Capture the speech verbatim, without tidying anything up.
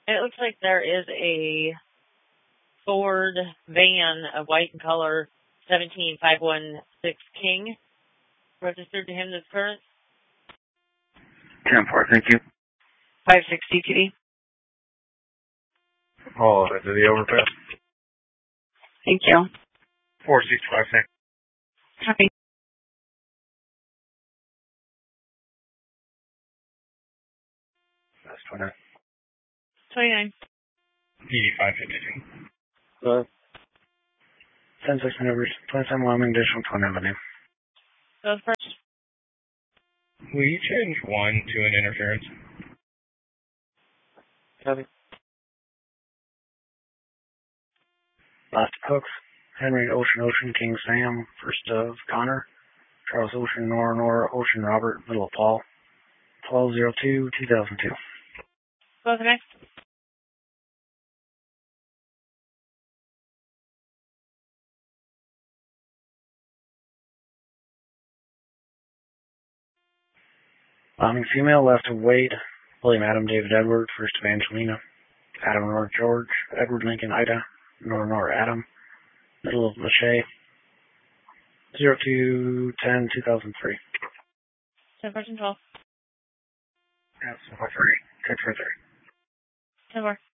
It looks like there is a Ford van of white in color, seventeen five one six King, registered to him this current. ten four, thank you. five sixty T D. Oh, to the overpass. Thank you. four six five, thank you. Copy. That's twenty-nine. twenty-nine. eighty-five fifty-two. Uh, ten six maneuvers, twenty-seven Wyoming, additional twenty Avenue. Those first. Will you change one to an interference? Copy. Last hooks, Henry Ocean Ocean, King Sam, first of Connor, Charles Ocean, Nora Nora, Ocean Robert, middle of Paul, twelve oh two, two thousand two. What's next? Bombing female, left of Wade, William Adam David Edward, first of Angelina, Adam Nora George, Edward Lincoln Ida, Nora Nora Adam, middle of Lachey, zero two ten two thousand three. ten four twelve. That's four three. Good for three. ten four.